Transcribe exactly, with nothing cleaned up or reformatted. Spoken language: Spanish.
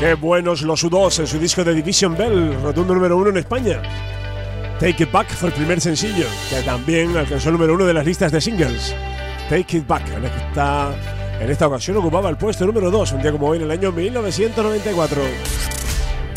Qué buenos los U dos en su disco de Division Bell, rotundo número uno en España. Take It Back fue el primer sencillo, que también alcanzó el número uno de las listas de singles. Take It Back, en esta, en esta ocasión ocupaba el puesto número dos, un día como hoy en el año mil novecientos noventa y cuatro.